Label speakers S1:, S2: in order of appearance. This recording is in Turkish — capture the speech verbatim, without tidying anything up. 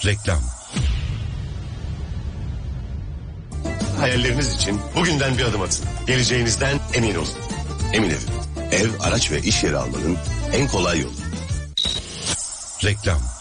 S1: Reklam.
S2: Hayalleriniz için bugünden bir adım atın. Geleceğinizden emin olun. Emin Ev. Ev, araç ve iş yeri almanın en kolay yolu.
S1: Reklam.